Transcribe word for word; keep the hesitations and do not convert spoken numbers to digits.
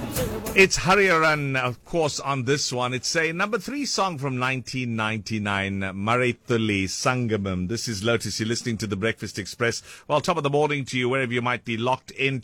It's Hariharan, of course, on this one. It's a number three song from nineteen ninety-nine, Maraithuli Sangamam. This is Lotus. You're listening to The Breakfast Express. Well, top of the morning to you, wherever you might be locked in.